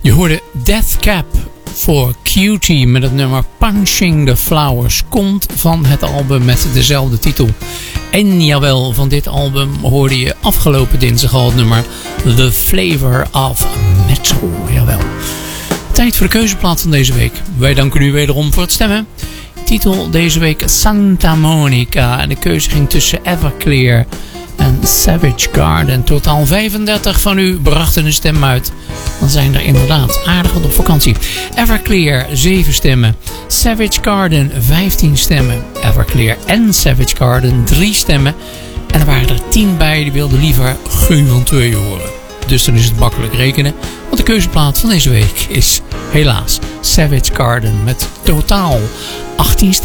Je hoorde Death Cab voor Cutie met het nummer Punching the Flowers. Komt van het album met dezelfde titel. En jawel, van dit album hoorde je afgelopen dinsdag al het nummer The Flavor of Metal. Jawel. Tijd voor de keuzeplaat van deze week. Wij danken u wederom voor het stemmen. Titel deze week Santa Monica. En de keuze ging tussen Everclear en Savage Garden. Totaal 35 van u brachten een stem uit. Dan zijn er inderdaad aardig wat op vakantie. Everclear 7 stemmen. Savage Garden 15 stemmen. Everclear en Savage Garden 3 stemmen. En er waren er 10 bij die wilden liever geen van 2 horen. Dus dan is het makkelijk rekenen. Want de keuzeplaat van deze week is helaas Savage Garden met totaal 18 stemmen.